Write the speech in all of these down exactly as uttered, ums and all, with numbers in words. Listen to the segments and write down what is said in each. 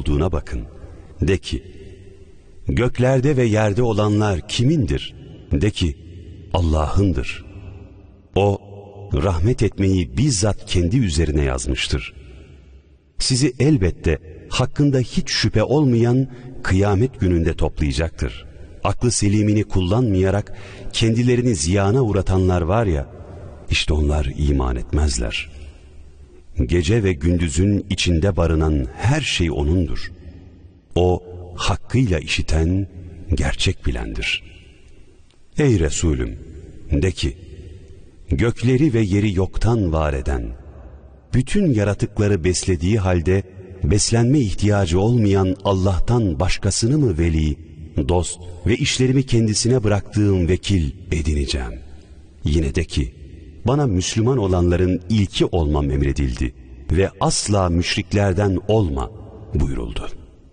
olduğuna bakın. De ki, göklerde ve yerde olanlar kimindir? De ki, Allah'ındır. O, rahmet etmeyi bizzat kendi üzerine yazmıştır. Sizi elbette hakkında hiç şüphe olmayan kıyamet gününde toplayacaktır. Aklı selimini kullanmayarak kendilerini ziyana uğratanlar var ya, işte onlar iman etmezler. Gece ve gündüzün içinde barınan her şey O'nundur. O, hakkıyla işiten, gerçek bilendir. Ey Resulüm, de ki, gökleri ve yeri yoktan var eden, bütün yaratıkları beslediği halde beslenme ihtiyacı olmayan Allah'tan başkasını mı veli, dost ve işlerimi kendisine bıraktığım vekil edineceğim? Yine de ki, bana Müslüman olanların ilki olmam emredildi ve asla müşriklerden olma buyuruldu.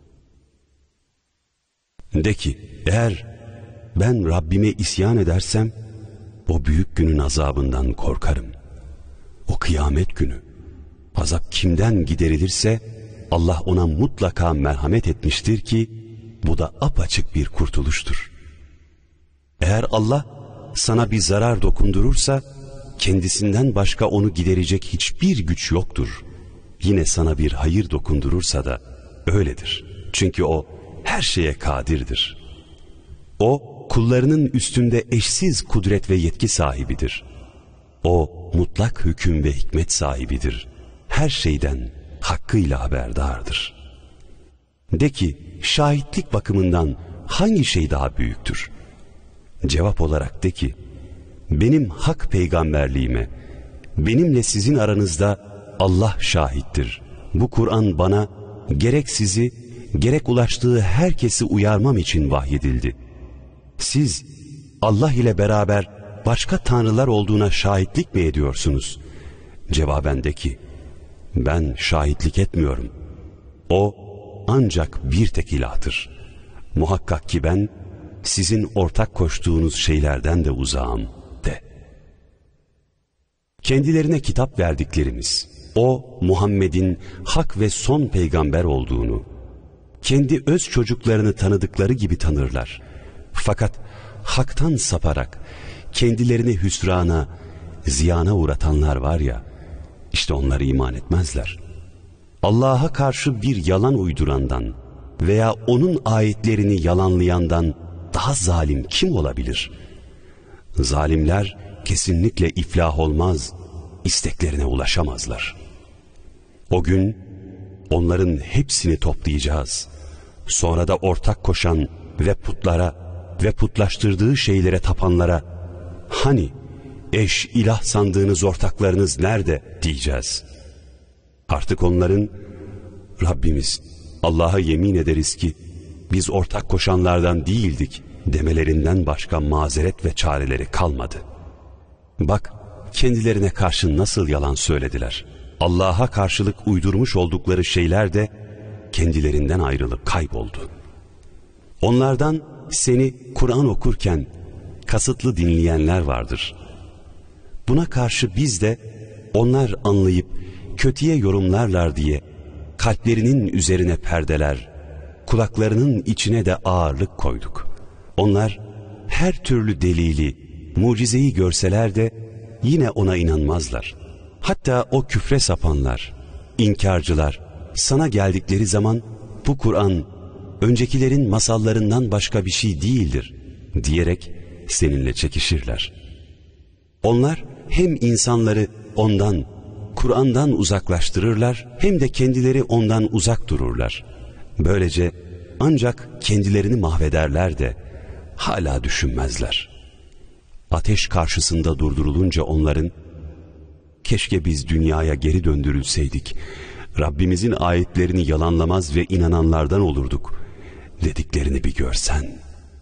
De ki, eğer ben Rabbime isyan edersem, o büyük günün azabından korkarım. O kıyamet günü, azap kimden giderilirse, Allah ona mutlaka merhamet etmiştir ki, bu da apaçık bir kurtuluştur. Eğer Allah sana bir zarar dokundurursa, kendisinden başka onu giderecek hiçbir güç yoktur. Yine sana bir hayır dokundurursa da öyledir. Çünkü O her şeye kadirdir. O, kullarının üstünde eşsiz kudret ve yetki sahibidir. O, mutlak hüküm ve hikmet sahibidir. Her şeyden hakkıyla haberdardır. De ki, şahitlik bakımından hangi şey daha büyüktür? Cevap olarak de ki, benim hak peygamberliğime, benimle sizin aranızda Allah şahittir. Bu Kur'an bana gerek sizi, gerek ulaştığı herkesi uyarmam için vahyedildi. Siz Allah ile beraber başka tanrılar olduğuna şahitlik mi ediyorsunuz? Cevaben de ki, ben şahitlik etmiyorum. O ancak bir tek ilahtır. Muhakkak ki ben sizin ortak koştuğunuz şeylerden de uzağım de. Kendilerine kitap verdiklerimiz, o Muhammed'in hak ve son peygamber olduğunu, kendi öz çocuklarını tanıdıkları gibi tanırlar. Fakat haktan saparak kendilerini hüsrana, ziyana uğratanlar var ya, işte onlar iman etmezler. Allah'a karşı bir yalan uydurandan veya onun ayetlerini yalanlayandan daha zalim kim olabilir? Zalimler kesinlikle iflah olmaz, isteklerine ulaşamazlar. O gün onların hepsini toplayacağız. Sonra da ortak koşan ve putlara ve putlaştırdığı şeylere tapanlara, hani eş ilah sandığınız ortaklarınız nerede diyeceğiz. Artık onların, Rabbimiz Allah'a yemin ederiz ki biz ortak koşanlardan değildik demelerinden başka mazeret ve çareleri kalmadı. Bak kendilerine karşı nasıl yalan söylediler. Allah'a karşılık uydurmuş oldukları şeyler de kendilerinden ayrılıp kayboldu. Onlardan seni Kur'an okurken kasıtlı dinleyenler vardır. Buna karşı biz de onlar anlayıp kötüye yorumlarlar diye kalplerinin üzerine perdeler, kulaklarının içine de ağırlık koyduk. Onlar her türlü delili, mucizeyi görseler de yine ona inanmazlar. Hatta o küfre sapanlar, inkarcılar sana geldikleri zaman bu Kur'an öncekilerin masallarından başka bir şey değildir diyerek seninle çekişirler. Onlar hem insanları ondan, Kur'an'dan uzaklaştırırlar hem de kendileri ondan uzak dururlar. Böylece ancak kendilerini mahvederler de hala düşünmezler. Ateş karşısında durdurulunca onların, keşke biz dünyaya geri döndürülseydik, Rabbimizin ayetlerini yalanlamaz ve inananlardan olurduk dediklerini bir görsen.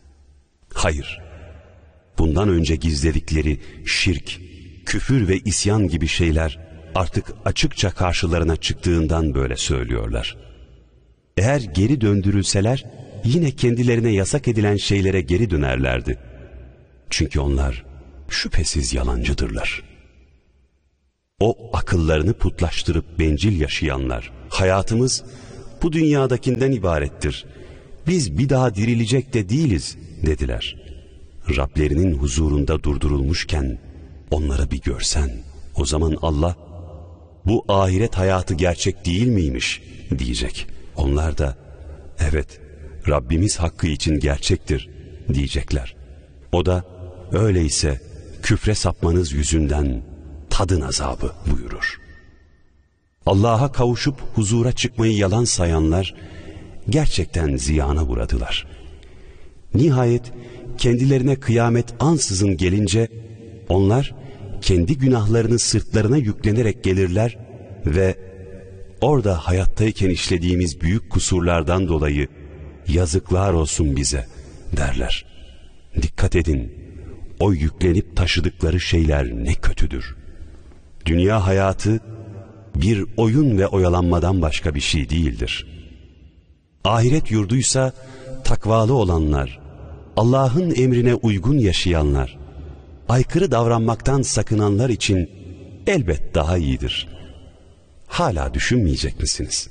Hayır, bundan önce gizledikleri şirk, küfür ve isyan gibi şeyler artık açıkça karşılarına çıktığından böyle söylüyorlar. Eğer geri döndürülseler yine kendilerine yasak edilen şeylere geri dönerlerdi. Çünkü onlar şüphesiz yalancıdırlar. O akıllarını putlaştırıp bencil yaşayanlar, hayatımız bu dünyadakinden ibarettir. Biz bir daha dirilecek de değiliz dediler. Rablerinin huzurunda durdurulmuşken onları bir görsen, o zaman Allah, bu ahiret hayatı gerçek değil miymiş diyecek. Onlar da evet, Rabbimiz hakkı için gerçektir diyecekler. O da öyleyse küfre sapmanız yüzünden tadın azabı buyurur. Allah'a kavuşup huzura çıkmayı yalan sayanlar gerçekten ziyana uğradılar. Nihayet kendilerine kıyamet ansızın gelince onlar kendi günahlarını sırtlarına yüklenerek gelirler ve orada hayattayken işlediğimiz büyük kusurlardan dolayı yazıklar olsun bize derler. Dikkat edin, o yüklenip taşıdıkları şeyler ne kötüdür. Dünya hayatı bir oyun ve oyalanmadan başka bir şey değildir. Ahiret yurduysa takvalı olanlar, Allah'ın emrine uygun yaşayanlar, aykırı davranmaktan sakınanlar için elbet daha iyidir. Hala düşünmeyecek misiniz?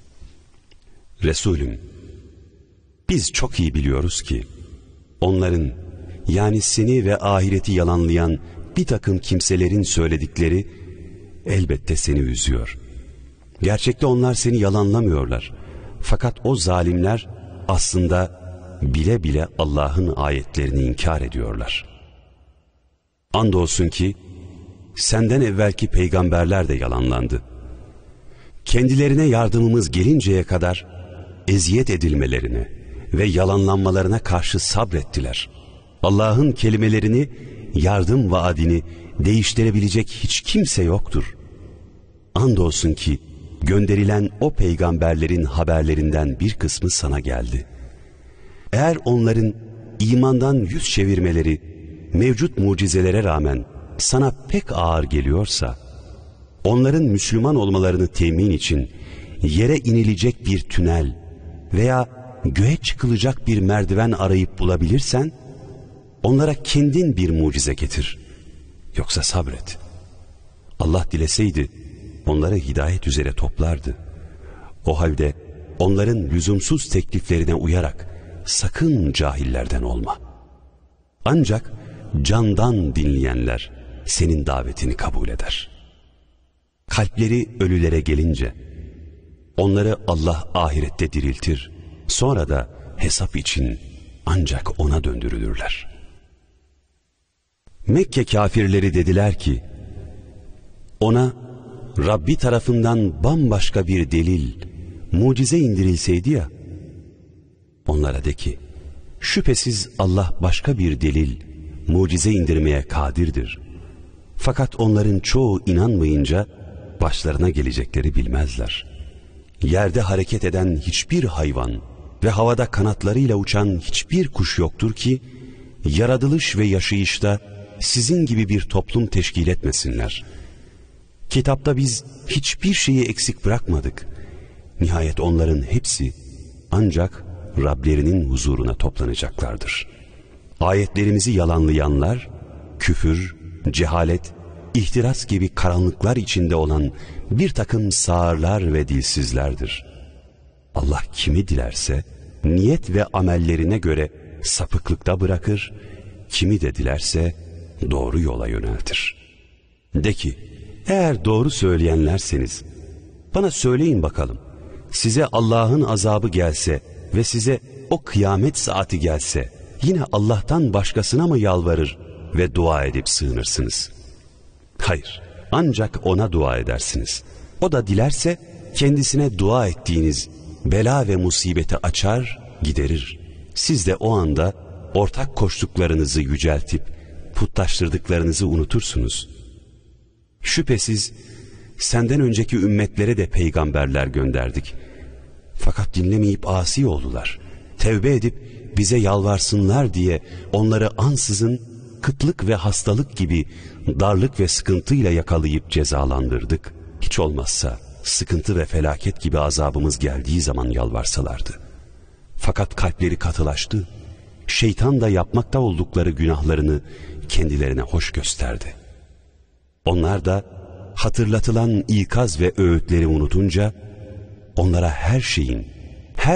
Resulüm, biz çok iyi biliyoruz ki onların, yani seni ve ahireti yalanlayan bir takım kimselerin söyledikleri elbette seni üzüyor. Gerçekte onlar seni yalanlamıyorlar. Fakat o zalimler aslında bile bile Allah'ın ayetlerini inkar ediyorlar. Andolsun ki senden evvelki peygamberler de yalanlandı. Kendilerine yardımımız gelinceye kadar eziyet edilmelerine ve yalanlanmalarına karşı sabrettiler. Allah'ın kelimelerini, yardım vaadini değiştirebilecek hiç kimse yoktur. Andolsun ki gönderilen o peygamberlerin haberlerinden bir kısmı sana geldi. Eğer onların imandan yüz çevirmeleri mevcut mucizelere rağmen sana pek ağır geliyorsa, onların Müslüman olmalarını temin için yere inilecek bir tünel veya göğe çıkılacak bir merdiven arayıp bulabilirsen, onlara kendin bir mucize getir. Yoksa sabret. Allah dileseydi onları hidayet üzere toplardı. O halde onların lüzumsuz tekliflerine uyarak sakın cahillerden olma. Ancak candan dinleyenler senin davetini kabul eder. Kalpleri ölülere gelince onları Allah ahirette diriltir. Sonra da hesap için ancak ona döndürülürler. Mekke kafirleri dediler ki, ona Rabbi tarafından bambaşka bir delil, mucize indirilseydi ya. Onlara de ki, şüphesiz Allah başka bir delil, mucize indirmeye kadirdir. Fakat onların çoğu inanmayınca başlarına gelecekleri bilmezler. Yerde hareket eden hiçbir hayvan ve havada kanatlarıyla uçan hiçbir kuş yoktur ki, yaratılış ve yaşayışta sizin gibi bir toplum teşkil etmesinler. Kitapta biz hiçbir şeyi eksik bırakmadık. Nihayet onların hepsi ancak Rablerinin huzuruna toplanacaklardır. Ayetlerimizi yalanlayanlar, küfür, cehalet, ihtiras gibi karanlıklar içinde olan bir takım sağırlar ve dilsizlerdir. Allah kimi dilerse niyet ve amellerine göre sapıklıkta bırakır, kimi de dilerse doğru yola yöneltir. De ki, eğer doğru söyleyenlerseniz bana söyleyin bakalım, size Allah'ın azabı gelse ve size o kıyamet saati gelse yine Allah'tan başkasına mı yalvarır ve dua edip sığınırsınız? Hayır, ancak ona dua edersiniz. O da dilerse kendisine dua ettiğiniz bela ve musibeti açar, giderir. Siz de o anda ortak koştuklarınızı yüceltip putlaştırdıklarınızı unutursunuz. Şüphesiz senden önceki ümmetlere de peygamberler gönderdik. Fakat dinlemeyip asi oldular. Tevbe edip bize yalvarsınlar diye onları ansızın kıtlık ve hastalık gibi darlık ve sıkıntıyla yakalayıp cezalandırdık. Hiç olmazsa sıkıntı ve felaket gibi azabımız geldiği zaman yalvarsalardı. Fakat kalpleri katılaştı. Şeytan da yapmakta oldukları günahlarını kendilerine hoş gösterdi. Onlar da hatırlatılan ikaz ve öğütleri unutunca onlara her şeyin